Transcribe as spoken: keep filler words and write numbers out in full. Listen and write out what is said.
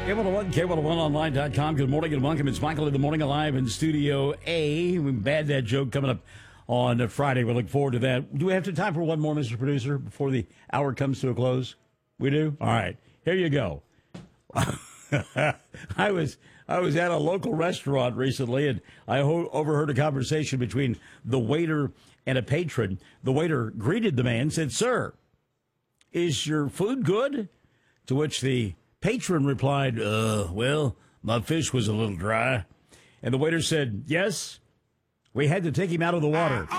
K one oh one, K one oh one online dot com. Good morning and welcome. It's Michael in the Morning Alive in Studio A. We had that joke coming up on Friday. We look forward to that. Do we have time for one more, Mister Producer, before the hour comes to a close? We do? All right. Here you go. I was I was at a local restaurant recently, and I ho- overheard a conversation between the waiter and a patron. The waiter greeted the man and said, "Sir, is your food good?" To which the patron replied, uh, well, my fish was a little dry. And the waiter said, yes, we had to take him out of the water.